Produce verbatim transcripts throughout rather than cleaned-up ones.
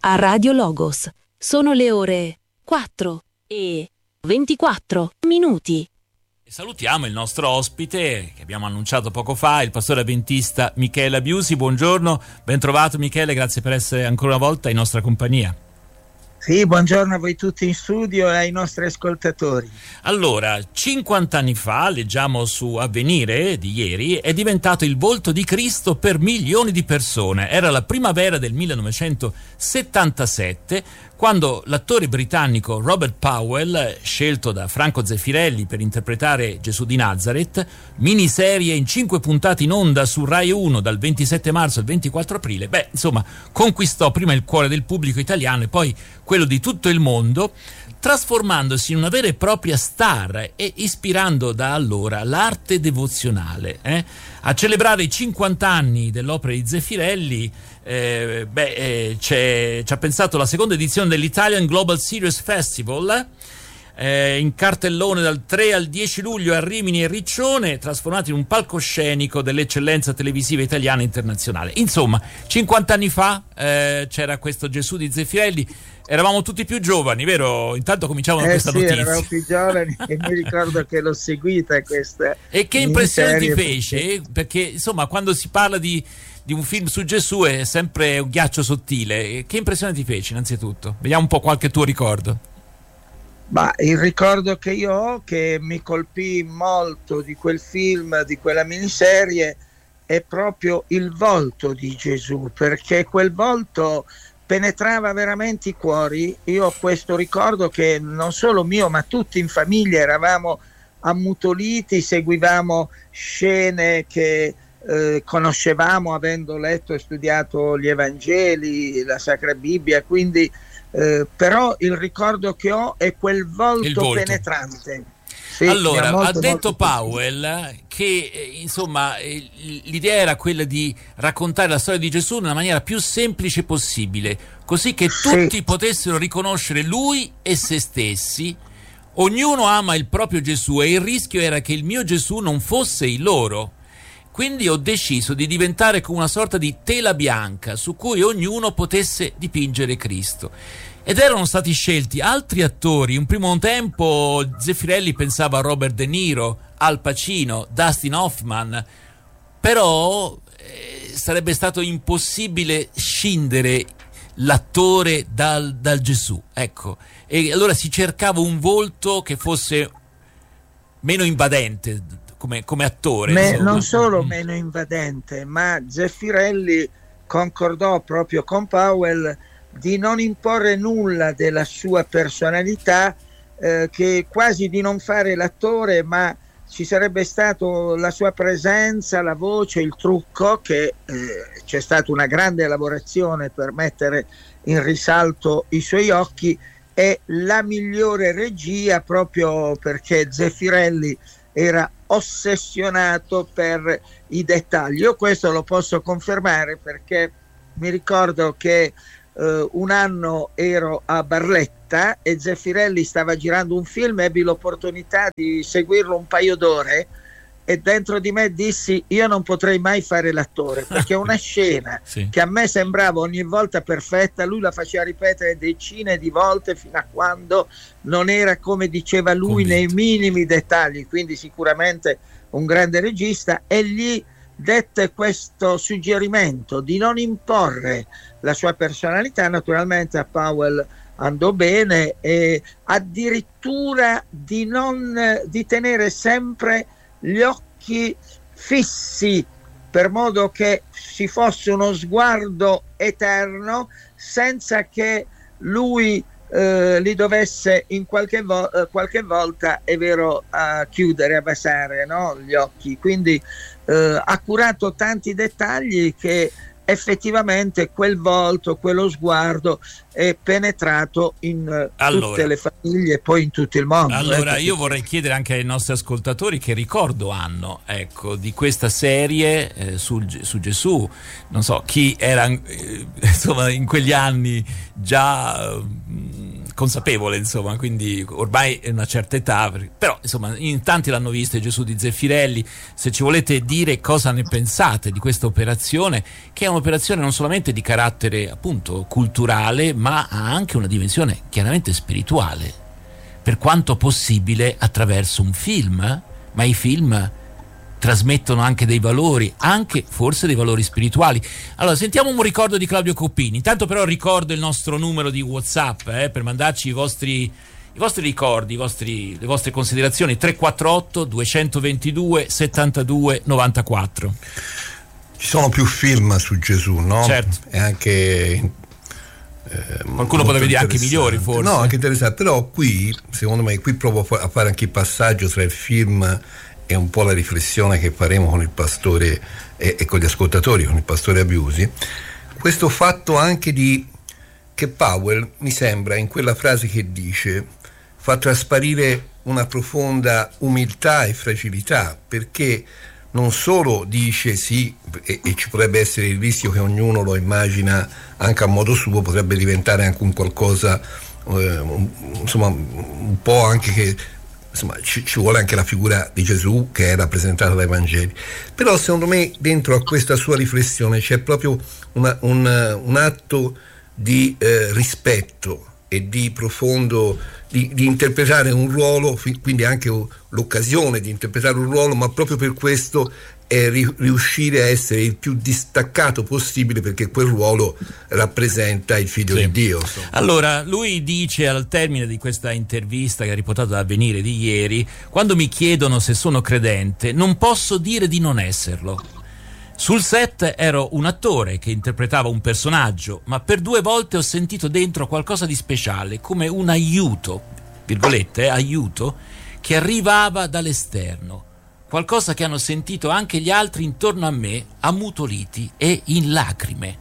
a Radio Logos. Sono le ore quattro e ventiquattro minuti. Salutiamo il nostro ospite che abbiamo annunciato poco fa, il pastore avventista Michele Abiusi. Buongiorno, ben trovato Michele, grazie per essere ancora una volta in nostra compagnia. Sì, buongiorno a voi tutti in studio e ai nostri ascoltatori. Allora, cinquanta anni fa, leggiamo su Avvenire di ieri, è diventato il volto di Cristo per milioni di persone. Era la primavera del millenovecentosettantasette, quando l'attore britannico Robert Powell, scelto da Franco Zeffirelli per interpretare Gesù di Nazareth, miniserie in cinque puntate in onda su Rai uno dal ventisette marzo al ventiquattro aprile, beh, insomma, conquistò prima il cuore del pubblico italiano e poi quello di tutto il mondo, trasformandosi in una vera e propria star e ispirando da allora l'arte devozionale. Eh? A celebrare i cinquanta anni dell'opera di Zeffirelli, eh, beh, eh, c'è, ci ha pensato la seconda edizione dell'Italian Global Series Festival, eh, in cartellone dal tre al dieci luglio a Rimini e Riccione, trasformati in un palcoscenico dell'eccellenza televisiva italiana e internazionale. Insomma, cinquanta anni fa eh, c'era questo Gesù di Zeffirelli. Eravamo tutti più giovani, vero? Intanto cominciamo da eh questa sì, notizia. Eravamo più giovani e mi ricordo che l'ho seguita questa. E che impressione ti fece? Perché... perché insomma, quando si parla di, di un film su Gesù è sempre un ghiaccio sottile. Che impressione ti fece innanzitutto? Vediamo un po' qualche tuo ricordo. Ma il ricordo che io ho, che mi colpì molto di quel film, di quella miniserie, è proprio il volto di Gesù, perché quel volto penetrava veramente i cuori. Io ho questo ricordo che non solo mio, ma tutti in famiglia eravamo ammutoliti, seguivamo scene che eh, conoscevamo avendo letto e studiato gli Evangeli, la Sacra Bibbia, quindi eh, però il ricordo che ho è quel volto, volto. penetrante. Sì, allora, molto, ha detto molto Powell che eh, insomma eh, l'idea era quella di raccontare la storia di Gesù nella maniera più semplice possibile, così che sì. tutti potessero riconoscere lui e se stessi. Ognuno ama il proprio Gesù e il rischio era che il mio Gesù non fosse il loro. Quindi ho deciso di diventare come una sorta di tela bianca su cui ognuno potesse dipingere Cristo. Ed erano stati scelti altri attori. In un primo tempo Zeffirelli pensava a Robert De Niro, Al Pacino, Dustin Hoffman, però eh, sarebbe stato impossibile scindere l'attore dal, dal Gesù, ecco. E allora si cercava un volto che fosse meno invadente come, come attore. Me, non solo mm. meno invadente, ma Zeffirelli concordò proprio con Powell di non imporre nulla della sua personalità, eh, che quasi di non fare l'attore, ma ci sarebbe stato la sua presenza, la voce, il trucco, che eh, c'è stata una grande elaborazione per mettere in risalto i suoi occhi, e la migliore regia, proprio perché Zeffirelli era ossessionato per i dettagli. Io questo lo posso confermare perché mi ricordo che Uh, un anno ero a Barletta e Zeffirelli stava girando un film, ebbi l'opportunità di seguirlo un paio d'ore e dentro di me dissi: io non potrei mai fare l'attore, perché una scena sì. che a me sembrava ogni volta perfetta, lui la faceva ripetere decine di volte fino a quando non era come diceva lui Convinto. nei minimi dettagli. Quindi sicuramente un grande regista, e gli dette questo suggerimento di non imporre la sua personalità. Naturalmente a Powell andò bene, e addirittura di non di tenere sempre gli occhi fissi, per modo che ci fosse uno sguardo eterno senza che lui eh, li dovesse in qualche, vo- qualche volta, è vero, a chiudere, abbassare, no? Gli occhi. Quindi eh, ha curato tanti dettagli che effettivamente quel volto, quello sguardo è penetrato in allora, tutte le famiglie e poi in tutto il mondo. Allora ecco. io vorrei chiedere anche ai nostri ascoltatori che ricordo hanno, ecco, di questa serie eh, su, su Gesù. Non so chi era eh, insomma in quegli anni già eh, consapevole, insomma, quindi ormai è una certa età, però insomma in tanti l'hanno visto Gesù di Zeffirelli. Se ci volete dire cosa ne pensate di questa operazione, che è un'operazione non solamente di carattere appunto culturale, ma ha anche una dimensione chiaramente spirituale, per quanto possibile attraverso un film, ma i film trasmettono anche dei valori, anche forse dei valori spirituali. Allora sentiamo un ricordo di Claudio Coppini. Intanto però ricordo il nostro numero di WhatsApp eh, per mandarci i vostri, i vostri ricordi, i vostri, le vostre considerazioni. Tre quattro otto due due settantadue novantaquattro. Ci sono più film su Gesù, no? Certo. E anche eh, qualcuno potrebbe dire anche migliori, forse. No, anche interessante, però qui secondo me qui provo a fare anche il passaggio tra il film e un po' la riflessione che faremo con il pastore e, e con gli ascoltatori, con il pastore Abiusi. Questo fatto anche di che Powell, mi sembra, in quella frase che dice, fa trasparire una profonda umiltà e fragilità, perché non solo dice sì, e, e ci potrebbe essere il rischio che ognuno lo immagina anche a modo suo, potrebbe diventare anche un qualcosa eh, un, insomma un po' anche che insomma ci, ci vuole anche la figura di Gesù che è rappresentata dai Vangeli. Però secondo me dentro a questa sua riflessione c'è proprio una, un, un atto di eh, rispetto e di profondo di, di interpretare un ruolo, quindi anche l'occasione di interpretare un ruolo, ma proprio per questo è ri, riuscire a essere il più distaccato possibile, perché quel ruolo rappresenta il figlio sì. di Dio. Allora lui dice al termine di questa intervista che ha riportato da Avvenire di ieri: quando mi chiedono se sono credente non posso dire di non esserlo. Sul set ero un attore che interpretava un personaggio, ma per due volte ho sentito dentro qualcosa di speciale, come un aiuto, virgolette, eh, aiuto, che arrivava dall'esterno. Qualcosa che hanno sentito anche gli altri intorno a me, ammutoliti e in lacrime.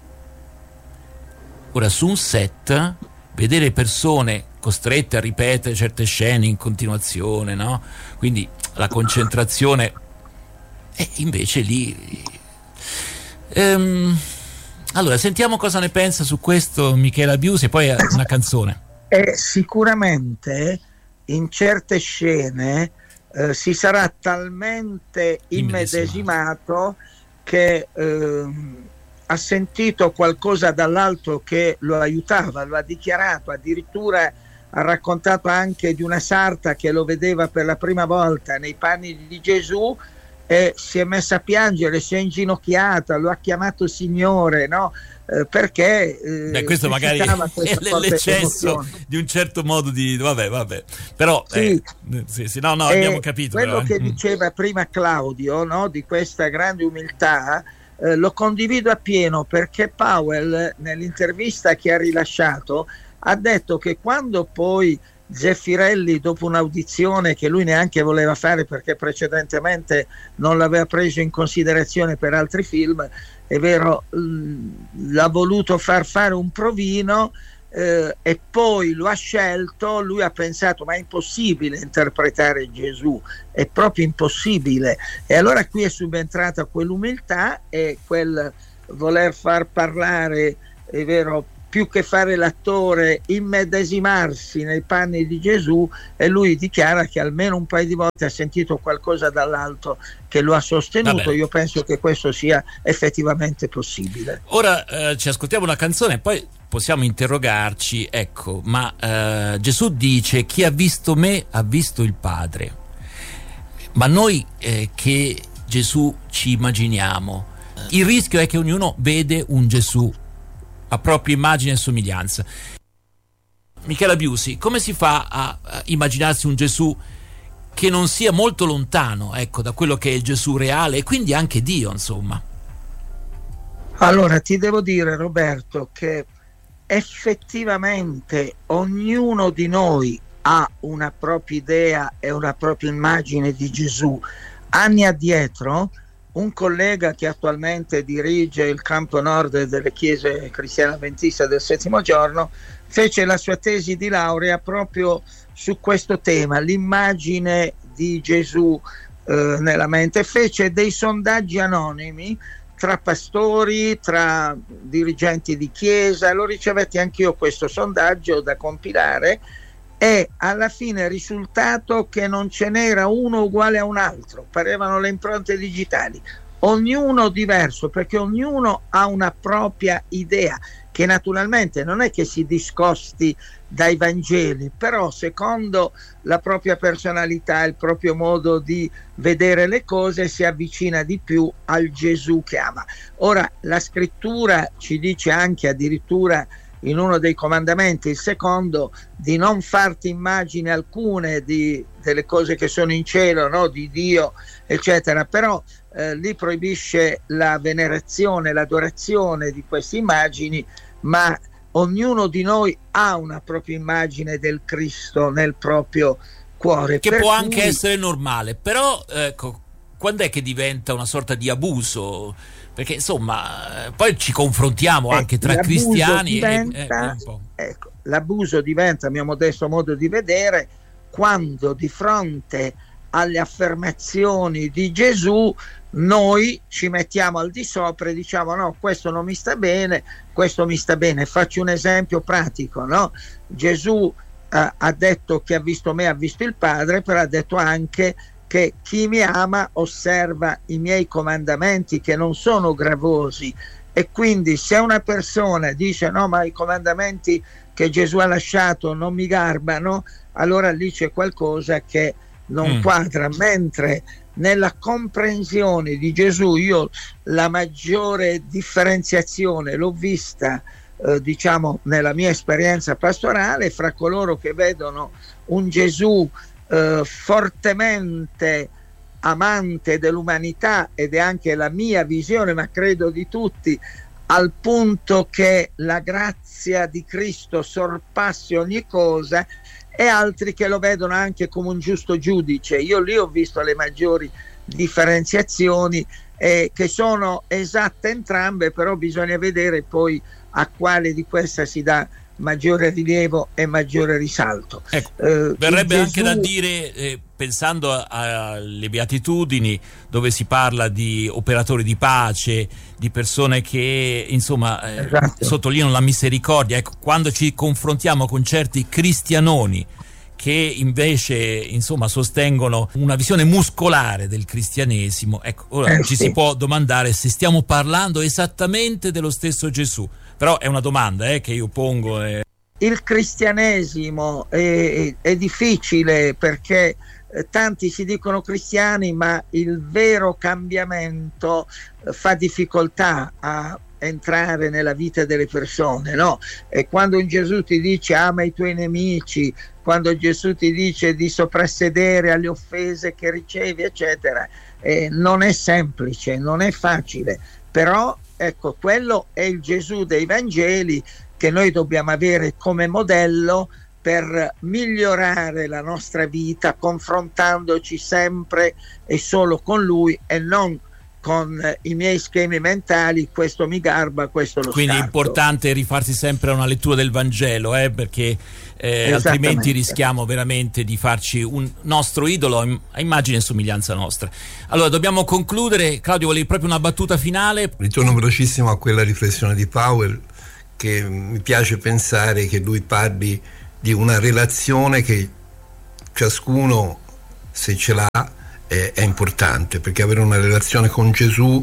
Ora, su un set, vedere persone costrette a ripetere certe scene in continuazione, no? Quindi la concentrazione, e invece lì... Ehm, allora, sentiamo cosa ne pensa su questo Michele Abiusi e poi una canzone. Eh, sicuramente in certe scene eh, si sarà talmente immedesimato che eh, ha sentito qualcosa dall'alto che lo aiutava, lo ha dichiarato, addirittura ha raccontato anche di una sarta che lo vedeva per la prima volta nei panni di Gesù e si è messa a piangere, si è inginocchiata, lo ha chiamato Signore, no? Eh, perché eh, Beh, questo magari è l'eccesso di un certo modo di vabbè vabbè però sì, eh, sì, sì, no no abbiamo capito quello però, che eh. diceva prima Claudio, no? Di questa grande umiltà eh, lo condivido appieno, perché Powell nell'intervista che ha rilasciato ha detto che quando poi Zeffirelli, dopo un'audizione che lui neanche voleva fare perché precedentemente non l'aveva preso in considerazione per altri film, è vero, l'ha voluto far fare un provino eh, e poi lo ha scelto, lui ha pensato ma è impossibile interpretare Gesù, è proprio impossibile, e allora qui è subentrata quell'umiltà e quel voler far parlare, è vero, più che fare l'attore, immedesimarsi nei panni di Gesù, e lui dichiara che almeno un paio di volte ha sentito qualcosa dall'alto che lo ha sostenuto. Vabbè. Io penso che questo sia effettivamente possibile. Ora eh, ci ascoltiamo una canzone e poi possiamo interrogarci, ecco, ma eh, Gesù dice: chi ha visto me ha visto il Padre. Ma noi eh, che Gesù ci immaginiamo, il rischio è che ognuno vede un Gesù a propria immagine e somiglianza. Michele Abiusi, come si fa a, a immaginarsi un Gesù che non sia molto lontano, ecco, da quello che è il Gesù reale e quindi anche Dio, insomma? Allora, ti devo dire, Roberto, che effettivamente ognuno di noi ha una propria idea e una propria immagine di Gesù. Anni addietro un collega che attualmente dirige il campo nord delle chiese cristiane avventiste del settimo giorno fece la sua tesi di laurea proprio su questo tema, l'immagine di Gesù eh, nella mente. Fece dei sondaggi anonimi tra pastori, tra dirigenti di chiesa. Lo ricevetti anch'io questo sondaggio da compilare, e alla fine il risultato che non ce n'era uno uguale a un altro, parevano le impronte digitali, ognuno diverso, perché ognuno ha una propria idea, che naturalmente non è che si discosti dai Vangeli, però secondo la propria personalità, il proprio modo di vedere le cose, si avvicina di più al Gesù che ama. Ora, la scrittura ci dice anche, addirittura in uno dei comandamenti, il secondo, di non farti immagini alcune di, delle cose che sono in cielo, no? Di Dio, eccetera, però eh, lì proibisce la venerazione, l'adorazione di queste immagini, ma ognuno di noi ha una propria immagine del Cristo nel proprio cuore. Che per può cui... anche essere normale, però ecco, quando è che diventa una sorta di abuso? Perché insomma, poi ci confrontiamo eh, anche tra cristiani diventa, e, e, e un po'. Ecco, l'abuso diventa, a mio modesto modo di vedere, quando di fronte alle affermazioni di Gesù noi ci mettiamo al di sopra e diciamo no, questo non mi sta bene, questo mi sta bene. Faccio un esempio pratico, no? Gesù eh, ha detto che ha visto me, ha visto il Padre, però ha detto anche che chi mi ama osserva i miei comandamenti, che non sono gravosi. E quindi se una persona dice no, ma i comandamenti che Gesù ha lasciato non mi garbano, allora lì c'è qualcosa che non mm. quadra, mentre nella comprensione di Gesù io la maggiore differenziazione l'ho vista eh, diciamo nella mia esperienza pastorale fra coloro che vedono un Gesù eh, fortemente amante dell'umanità, ed è anche la mia visione, ma credo di tutti, al punto che la grazia di Cristo sorpassi ogni cosa, e altri che lo vedono anche come un giusto giudice. Io lì ho visto le maggiori differenziazioni, eh, che sono esatte entrambe, però bisogna vedere poi a quale di queste si dà maggiore rilievo e maggiore risalto. Ecco, eh, verrebbe Gesù... anche da dire, eh, pensando alle beatitudini, dove si parla di operatori di pace, di persone che insomma eh, esatto. sottolineano la misericordia. Ecco, quando ci confrontiamo con certi cristianoni che invece insomma sostengono una visione muscolare del cristianesimo, ecco, ora eh, ci sì. si può domandare se stiamo parlando esattamente dello stesso Gesù. Però è una domanda eh, che io pongo. Eh. Il cristianesimo è, è difficile, perché eh, tanti si dicono cristiani, ma il vero cambiamento eh, fa difficoltà a entrare nella vita delle persone, no? E quando un Gesù ti dice ama i tuoi nemici, quando Gesù ti dice di soprassedere alle offese che ricevi, eccetera, eh, non è semplice, non è facile, però ecco, quello è il Gesù dei Vangeli che noi dobbiamo avere come modello per migliorare la nostra vita, confrontandoci sempre e solo con Lui e non con i miei schemi mentali, questo mi garba, questo lo Quindi scarto. È importante rifarsi sempre a una lettura del Vangelo, eh, perché eh, altrimenti rischiamo veramente di farci un nostro idolo a immagine e somiglianza nostra. Allora dobbiamo concludere. Claudio, volevi proprio una battuta finale? Ritorno velocissimo a quella riflessione di Powell, che mi piace pensare che lui parli di una relazione che ciascuno, se ce l'ha, è, è importante, perché avere una relazione con Gesù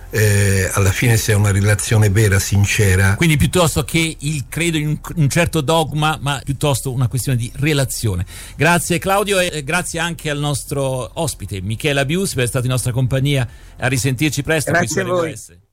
eh, alla fine, se è una relazione vera, sincera, quindi piuttosto che il credo in un, un certo dogma, ma piuttosto una questione di relazione. Grazie Claudio, e grazie anche al nostro ospite Michela Bius per essere stato in nostra compagnia. A risentirci presto. Grazie a voi.